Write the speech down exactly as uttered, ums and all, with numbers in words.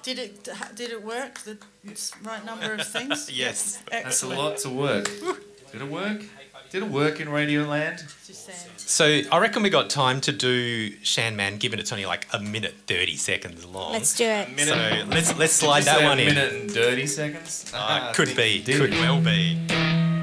Did it Did it work? The right number of things? Yes. That's a Excellent. lot to work. Did it work? Did it work in Radioland? Just saying. So I reckon we got time to do Shan Man, given it's only like a minute thirty seconds long. Let's do it. Minute. So let's let's Did slide you that say one a in. minute and thirty seconds? Uh, Ah, I could think be, you did. could well be.